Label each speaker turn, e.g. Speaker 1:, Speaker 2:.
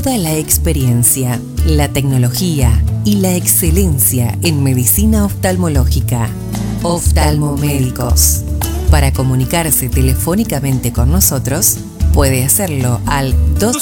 Speaker 1: toda la experiencia, la tecnología y la excelencia en medicina oftalmológica. Oftalmomédicos. Para comunicarse telefónicamente con nosotros, puede hacerlo al 2